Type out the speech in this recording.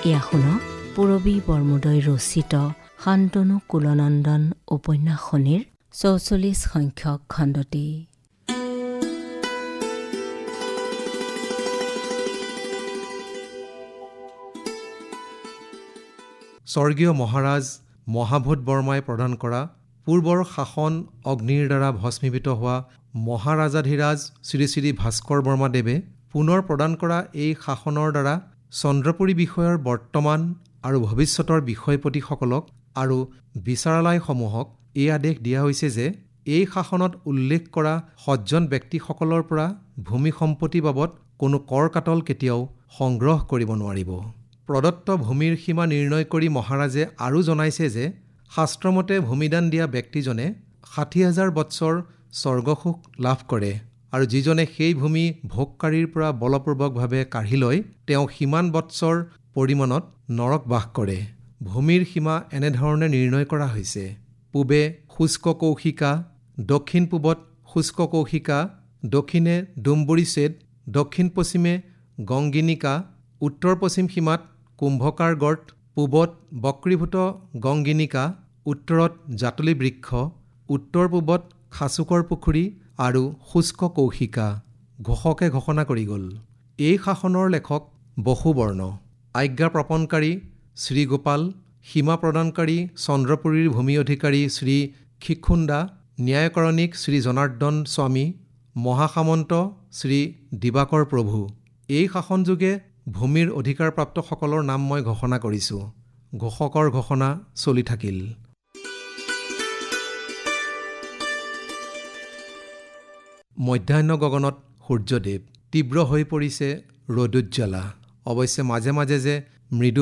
এয়া শুনক পূৰবী বৰমুদৈ ৰচিত শান্তনু কুলনন্দন উপন্যাসখনিৰ ৪৪ সংখ্যক খণ্ডটি। স্বৰ্গীয় মহাৰাজ মহাভূত বৰ্মাই প্ৰদান কৰা পূৰ্বৰ শাসন অগ্নিৰ দ্বাৰা ভস্মীভূত হোৱা মহাৰাজাধিৰাজ শ্ৰী শ্ৰী ভাস্কৰ বৰ্মাদেৱে পুনৰ প্ৰদান কৰা এই শাসনৰ দ্বাৰা চন্দ্ৰপুৰী বিষয়ৰ বৰ্তমান আৰু ভৱিষ্যতৰ বিষয়পতিসকলক আৰু বিচাৰালয়সমূহক এই আদেশ দিয়া হৈছে যে এই শাসনত উল্লেখ কৰা সজ্জন ব্যক্তিসকলৰ পৰা ভূমি সম্পত্তি বাবদ কোনো কৰ কাটল কেতিয়াও সংগ্ৰহ কৰিব নোৱাৰিব। প্ৰদত্ত ভূমিৰ সীমা নিৰ্ণয় কৰি মহাৰাজে আৰু জনাইছে যে শাস্ত্ৰমতে ভূমিদান দিয়া ব্যক্তিজনে ৬০,০০০ বৎসৰ স্বৰ্গসুখ লাভ কৰে আৰু যিজনে সেই ভূমি ভোগকাৰীৰ পৰা বলপূৰ্বকভাৱে কাঢ়ি লয় তেওঁ সিমান বৎসৰ পৰিমাণত নৰক বাস কৰে। ভূমিৰ সীমা এনেধৰণে নিৰ্ণয় কৰা হৈছে: পূবে শুষ্ক কৌশিকা, দক্ষিণ পূবত শুষ্ক কৌশিকা, দক্ষিণে ডুম্বুৰী ছেদ, দক্ষিণ পশ্চিমে গংগিনিকা, উত্তৰ পশ্চিম সীমাত কুম্ভকাৰ গৰ্ত, পূবত বক্ৰীভূত গংগিনিকা, উত্তৰত জাতলি বৃক্ষ, উত্তৰ পূবত খাচুকৰ পুখুৰী আৰু শুষ্ক কৌশিকা। ঘোষকে ঘোষণা কৰি গ'ল। এই শাসনৰ লেখক বসুবৰ্ণ, আজ্ঞা প্ৰপণকাৰী শ্ৰীগোপাল, সীমা প্ৰদানকাৰী চন্দ্ৰপুৰীৰ ভূমি অধিকাৰী শ্ৰী খিখুন্দা, ন্যায়কৰণিক শ্ৰী জনাৰ্দন স্বামী, মহাসামন্ত শ্ৰী দিবাকৰ প্ৰভু। এই শাসনযোগে ভূমিৰ অধিকাৰপ্ৰাপ্তসকলৰ নাম মই ঘোষণা কৰিছোঁ। ঘোষকৰ ঘোষণা চলি থাকিল। মধ্যাহ্ন গগনত সূৰ্যদেৱ তীব্ৰ হৈ পৰিছে ৰ'দোজ্জ্বলা। অৱশ্যে মাজে মাজে যে মৃদু